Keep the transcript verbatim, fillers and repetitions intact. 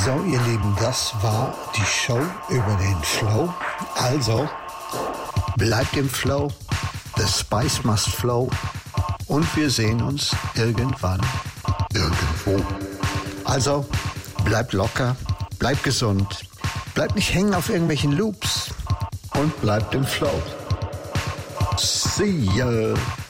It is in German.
So, ihr Lieben, das war die Show über den Flow. Also, bleibt im Flow. The Spice must flow. Und wir sehen uns irgendwann irgendwo. Also, bleibt locker, bleibt gesund, bleibt nicht hängen auf irgendwelchen Loops und bleibt im Flow. See ya!